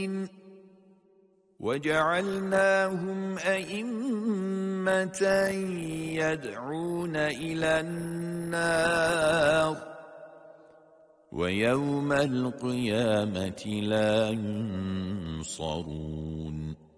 وجعلناهم أئمة يدعون إلى النار ويوم القيامة لا ينصرون